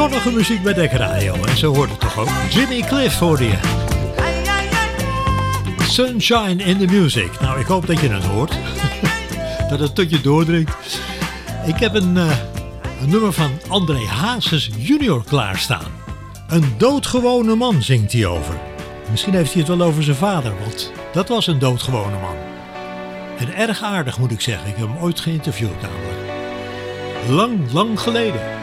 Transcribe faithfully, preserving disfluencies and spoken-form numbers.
zonnige muziek bij Dek Radio. En zo hoort het toch ook. Jimmy Cliff hoorde je. Sunshine in the Music. Nou, ik hoop dat je het hoort. Dat het tot je doordringt. Ik heb een, uh, een nummer van André Hazes junior klaarstaan. Een doodgewone man zingt hij over. Misschien heeft hij het wel over zijn vader, want dat was een doodgewone man. En erg aardig moet ik zeggen. Ik heb hem ooit geïnterviewd namelijk. Lang, lang geleden.